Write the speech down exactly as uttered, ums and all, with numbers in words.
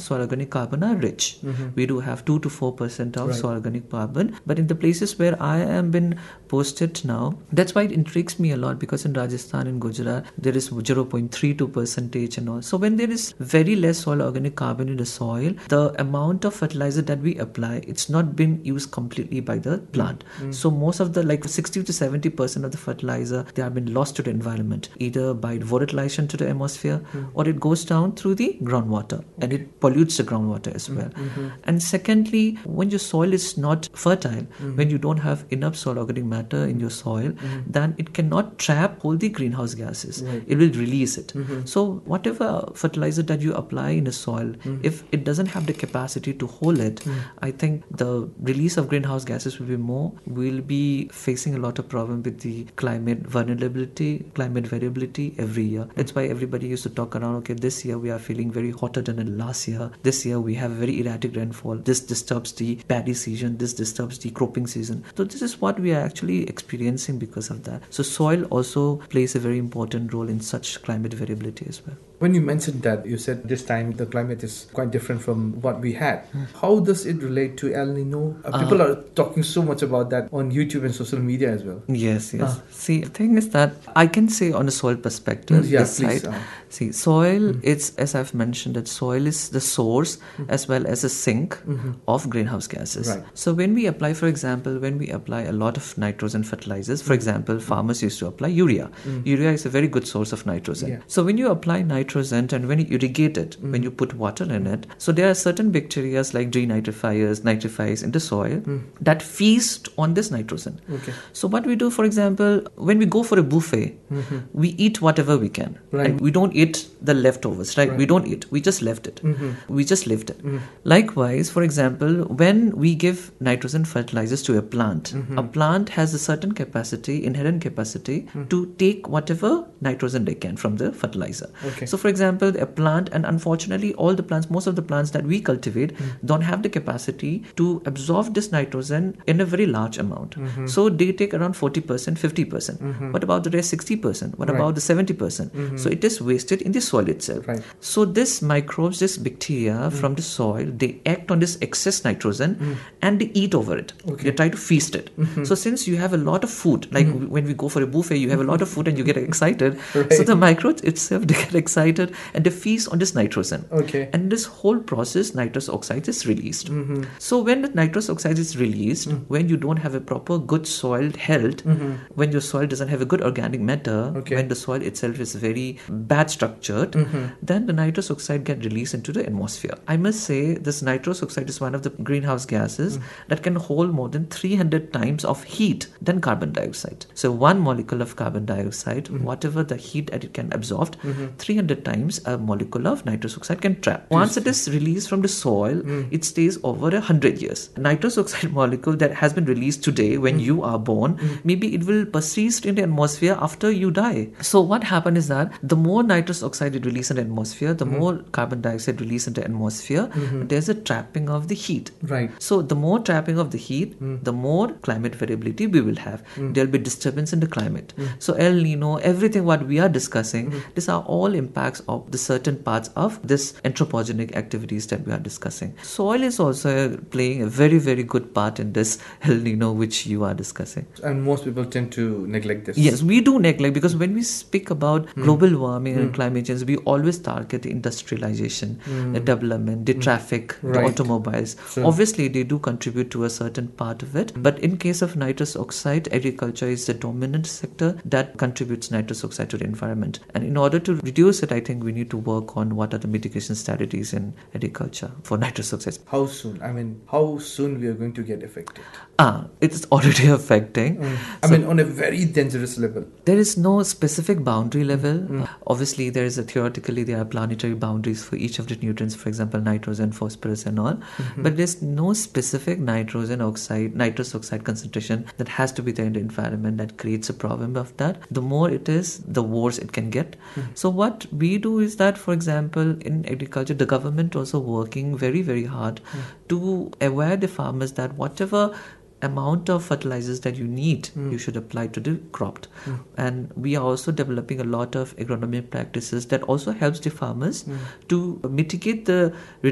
soil organic carbon are rich. Mm-hmm. We do have two to four percent of Right. soil organic carbon. But in the places where I am been posted now, that's why it intrigues me a lot, because in Rajasthan and Gujarat, there is zero point three two percentage and all. So when there is very less soil organic carbon in the soil, the amount of fertilizer that we apply, it's not been used completely by the plant. Mm. So most of the, like sixty to seventy percent of the fertilizer, they have been lost to the environment, either by volatilization to the atmosphere, Mm. or it goes down through the groundwater and it pollutes the groundwater as well. Mm-hmm. And secondly, when your soil is not fertile, Mm. when you don't have enough soil organic matter in your soil, Mm. then it cannot trap all the greenhouse gases. Right. It will release it. Mm-hmm. So whatever fertilizer that you apply in a soil, Mm. if it doesn't have the capacity to hold it, Mm. I think the release of greenhouse gases will be more. We'll be facing a lot of problem with the climate vulnerability, climate variability every year. That's why everybody used to talk around, okay, this year we are feeling very hotter than the last year. This year we have very erratic rainfall. This disturbs the paddy season. This disturbs the cropping season. So this is what we are actually experiencing because of that. So soil also plays a very important role in such climate variability as well. When you mentioned that, you said this time the climate is quite different from what we had. How does it relate to El Nino? Uh, people Uh, are talking so much about that on YouTube and social media as well. Yes, yes. Ah. See, the thing is that I can say on a soil perspective, Yeah, this please. side, uh, see, soil, it's, as I've mentioned, that soil is the source as well as a sink mhm. of greenhouse gases. Right. So when we apply, for example, when we apply a lot of nitrogen fertilizers, for example, farmers used to apply urea. Mm. Urea is a very good source of nitrogen. Yeah. So when you apply nitrogen and when you irrigate it, Mm. when you put water in it, so there are certain bacteria like denitrifiers, nitrifiers in the soil Mm. that feast on this nitrogen. Okay. So what we do, for example, when we go for a buffet, Mm-hmm. we eat whatever we can. Right. And we don't eat the leftovers, right? Right. We don't eat. We just left it. Mm-hmm. We just left it. Mm. Likewise, for example, when we give nitrogen fertilizers to a plant, Mhm. a plant has a certain capacity, inherent capacity, Mm. to take whatever nitrogen they can from the fertilizer. Okay. So, for example, a plant, and unfortunately, all the plants, most of the plants that we cultivate, Mm. don't have the capacity to absorb this nitrogen in a very large amount. Mhm. So, they take around forty percent, fifty percent. Mhm. What about the rest sixty percent? What Right. about the seventy percent? Mhm. So, it is wasted in the soil itself. Right. So, this microbes, this bacteria from the soil, they act on this excess nitrogen Mm. and they eat over it. Okay. They try to feast it. Mhm. So, since you have a lot of food, like Mhm. when we go for a buffet, you have a lot of food and you get excited. Right. So, the microbes itself, they get excited and they feast on this nitrogen. Okay. And this whole process, nitrous oxide is released. Mm-hmm. So when the nitrous oxide is released, Mm. when you don't have a proper good soil health, Mm-hmm. when your soil doesn't have a good organic matter, Okay. when the soil itself is very bad structured, Mm-hmm. then the nitrous oxide get released into the atmosphere. I must say this nitrous oxide is one of the greenhouse gases Mm. that can hold more than three hundred times of heat than carbon dioxide. So one molecule of carbon dioxide, Mhm. whatever the heat that it can absorb, Mm-hmm. three hundred times a molecule of nitrous oxide can trap. Once it is released from the soil, Mm. it stays over a hundred years. Nitrous oxide molecule that has been released today when Mm. you are born, Mm. maybe it will persist in the atmosphere after you die. So what happens is that the more nitrous oxide it releases in the atmosphere, the Mm. more carbon dioxide released in the atmosphere, Mhm. there's a trapping of the heat. Right. So the more trapping of the heat, Mm. the more climate variability we will have. Mm. There'll be disturbance in the climate. Mm. So El Nino, everything what we are discussing, Mm. these are all impacts of the certain parts of this anthropogenic activities that we are discussing. Soil is also playing a very, very good part in this El Nino which you are discussing. And most people tend to neglect this. Yes, we do neglect, because when we speak about Mm. global warming and Mm. climate change, we always target the industrialization, Mm. the development, the Mm. traffic, the Right. automobiles. So- Obviously, they do contribute to a certain part of it. But in case of nitrous oxide, agriculture is the dominant sector that contributes nitrous oxide to the environment. And in order to reduce it, I think we need to work on what are the mitigation strategies in agriculture for nitrous oxides. How soon? I mean, how soon we are going to get affected? Ah, it's already affecting. Mm. I So- mean, on a very dangerous level. There is no specific boundary level. Mm. Uh, obviously, there is a theoretically there are planetary boundaries for each of the nutrients, for example, nitrogen, phosphorus, and all. Mhm. But there's no specific nitrogen oxide, nitrous oxide concentration that has to be there in the environment that creates a problem of that. The more it is, the worse it can get. Mm. So what we do is that, for example, in agriculture, the government also working very, very hard Mm. to aware the farmers that whatever amount of fertilizers that you need, Mm. you should apply to the crop. Mm. And we are also developing a lot of agronomic practices that also helps the farmers Mm. to mitigate the